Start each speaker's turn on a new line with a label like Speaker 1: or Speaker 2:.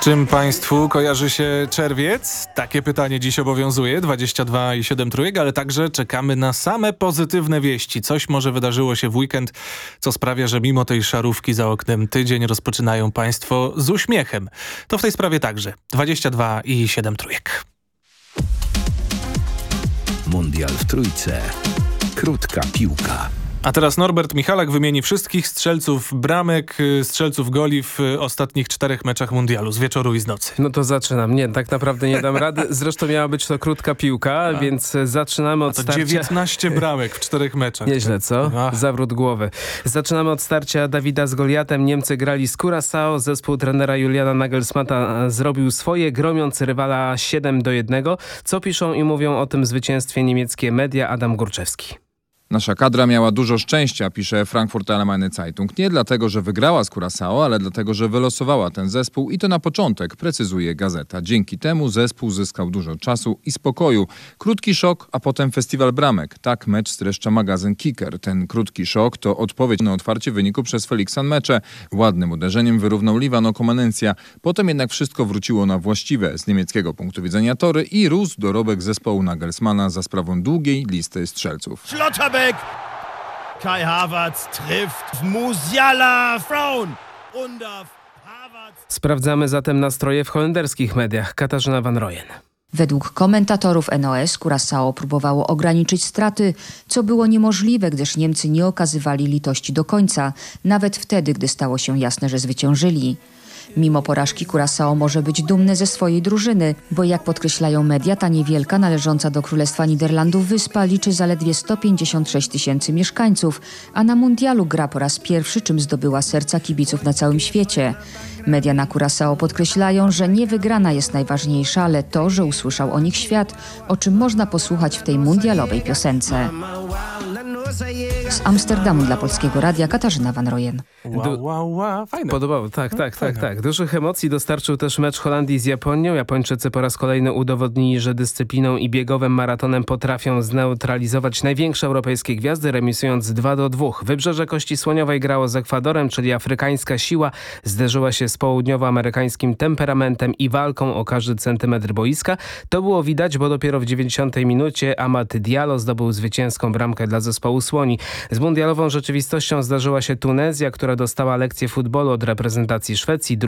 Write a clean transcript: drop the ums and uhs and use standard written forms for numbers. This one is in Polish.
Speaker 1: Czym Państwu kojarzy się czerwiec? Takie pytanie dziś obowiązuje, 22,7 trójek, ale także czekamy na same pozytywne wieści. Coś może wydarzyło się w weekend, co sprawia, że mimo tej szarówki za oknem tydzień rozpoczynają Państwo z uśmiechem. To w tej sprawie także 22,7 trójek.
Speaker 2: Mundial w trójce. Krótka piłka.
Speaker 1: A teraz Norbert Michalak wymieni wszystkich strzelców bramek, strzelców goli w ostatnich 4 meczach mundialu z wieczoru i z nocy.
Speaker 3: No to zaczynam. Nie, tak naprawdę nie dam rady. Zresztą miała być to krótka piłka, więc zaczynamy od
Speaker 1: to
Speaker 3: starcia.
Speaker 1: 19 bramek w 4 meczach.
Speaker 3: Nieźle, co? Zawrót głowy. Zaczynamy od starcia Dawida z Goliatem. Niemcy grali z Curaçao. Zespół trenera Juliana Nagelsmana zrobił swoje, gromiąc rywala 7-1. Co piszą i mówią o tym zwycięstwie niemieckie media? Adam Górczewski.
Speaker 4: Nasza kadra miała dużo szczęścia, pisze Frankfurter Allgemeine Zeitung. Nie dlatego, że wygrała z Curaçao, ale dlatego, że wylosowała ten zespół i to na początek, precyzuje gazeta. Dzięki temu zespół zyskał dużo czasu i spokoju. Krótki szok, a potem festiwal bramek. Tak mecz streszcza magazyn Kicker. Ten krótki szok to odpowiedź na otwarcie wyniku przez Feliksa Mecze. Ładnym uderzeniem wyrównał Livano Komanencja. Potem jednak wszystko wróciło na właściwe z niemieckiego punktu widzenia tory i rósł dorobek zespołu Nagelsmana za sprawą długiej listy strzelców.
Speaker 5: Schlotterbeck! Kai Havertz trifft Musiala, Frauen und Havertz.
Speaker 3: Sprawdzamy zatem nastroje w holenderskich mediach. Katarzyna van Rooyen.
Speaker 6: Według komentatorów NOS Curaçao próbowało ograniczyć straty, co było niemożliwe, gdyż Niemcy nie okazywali litości do końca, nawet wtedy, gdy stało się jasne, że zwyciężyli. Mimo porażki Curaçao może być dumny ze swojej drużyny, bo jak podkreślają media, ta niewielka, należąca do Królestwa Niderlandów wyspa liczy zaledwie 156 tysięcy mieszkańców, a na mundialu gra po raz pierwszy, czym zdobyła serca kibiców na całym świecie. Media na Curaçao podkreślają, że nie wygrana jest najważniejsza, ale to, że usłyszał o nich świat, o czym można posłuchać w tej mundialowej piosence. Z Amsterdamu dla Polskiego Radia Katarzyna van Rooyen.
Speaker 1: Fajne.
Speaker 3: Podobało, tak. Dużych emocji dostarczył też mecz Holandii z Japonią. Japończycy po raz kolejny udowodnili, że dyscypliną i biegowym maratonem potrafią zneutralizować największe europejskie gwiazdy, remisując 2-2. Wybrzeże Kości Słoniowej grało z Ekwadorem, czyli afrykańska siła zderzyła się z południowoamerykańskim temperamentem i walką o każdy centymetr boiska. To było widać, bo dopiero w 90 minucie Amad Diallo zdobył zwycięską bramkę dla zespołu Słoni. Z mundialową rzeczywistością zdarzyła się Tunezja, która dostała lekcję futbolu od reprezentacji Szwecji.